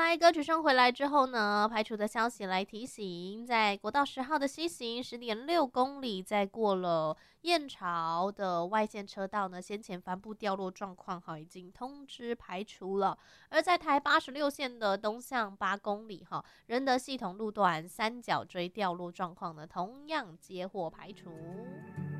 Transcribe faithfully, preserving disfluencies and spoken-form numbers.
来，歌曲声回来之后呢，排除的消息来提醒，在国道十号的西行十点六公里，在过了燕巢的外线车道呢，先前帆布掉落状况哈，已经通知排除了。而在台八十六线的东向八公里哈，仁德系统路段三角锥掉落状况呢，同样接获排除。